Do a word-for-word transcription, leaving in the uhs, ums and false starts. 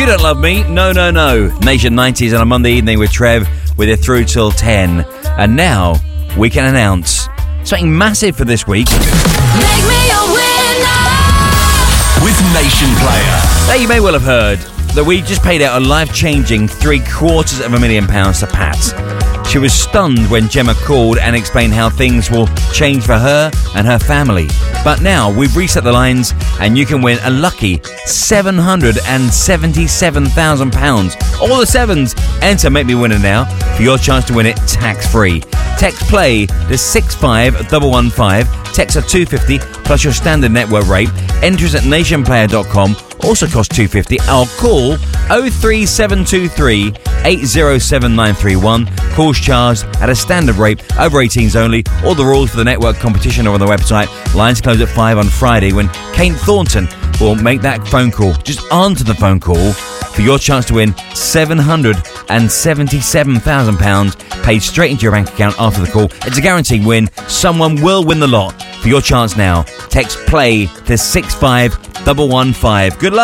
You don't love me? No, no, no. Nation nineties on a Monday evening with Trev with it through till ten. And now we can announce something massive for this week. Make me a winner with Nation Player. Now you may well have heard that we just paid out a life-changing three quarters of a million pounds to Pat. She was stunned when Gemma called and explained how things will change for her and her family. But now we've reset the lines and you can win a lucky seven hundred seventy-seven thousand pounds. All the sevens. Enter Make Me Winner now for your chance to win it tax-free. Text play to six five one one five. Text at two fifty plus your standard network rate. Enter us at nation player dot com. Also costs two fifty. I'll call oh three seven two three eight oh seven nine three one. Calls charged at a standard rate. Over eighteens only. All the rules for the network competition are on the website. Lines close at five on Friday when Kate Thornton will make that phone call. Just answer the phone call for your chance to win seven hundred seventy-seven thousand pounds paid straight into your bank account after the call. It's a guaranteed win. Someone will win the lot. For your chance now, text play to six five one one five. Good luck.